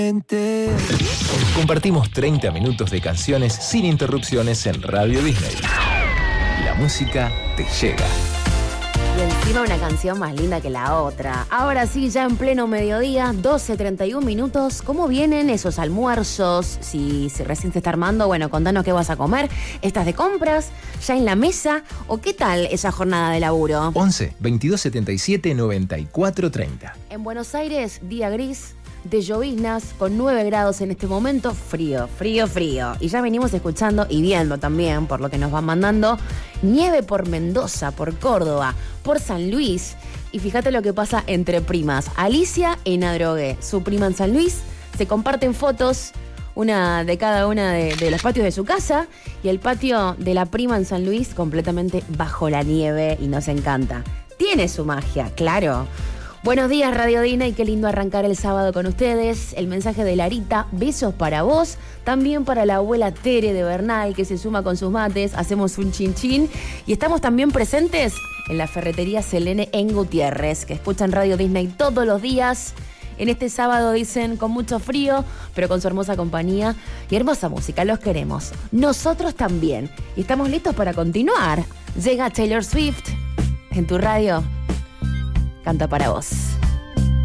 Compartimos 30 minutos de canciones sin interrupciones en Radio Disney. La música te llega. Y encima una canción más linda que la otra. Ahora sí, ya en pleno mediodía, 12:31 minutos. ¿Cómo vienen esos almuerzos? Si recién se está armando, bueno, contanos qué vas a comer. ¿Estás de compras? ¿Ya en la mesa? ¿O qué tal esa jornada de laburo? 11 22 77 94 30. En Buenos Aires, día gris, de lloviznas, con 9 grados en este momento, frío. Y ya venimos escuchando y viendo también, por lo que nos van mandando, nieve por Mendoza, por Córdoba, por San Luis. Y fíjate lo que pasa entre primas. Alicia e Nadrogué, su prima en San Luis, se comparten fotos, una de cada una de los patios de su casa, y el patio de la prima en San Luis completamente bajo la nieve, y nos encanta. Tiene su magia, claro. Buenos días, Radio Disney, qué lindo arrancar el sábado con ustedes. El mensaje de Larita, besos para vos, también para la abuela Tere de Bernal, que se suma con sus mates, hacemos un chin chin. Y estamos también presentes en la ferretería Selene en Gutiérrez, que escuchan Radio Disney todos los días. En este sábado, dicen, con mucho frío, pero con su hermosa compañía y hermosa música, los queremos. Nosotros también. Y estamos listos para continuar. Llega Taylor Swift en tu radio. Canta para vos.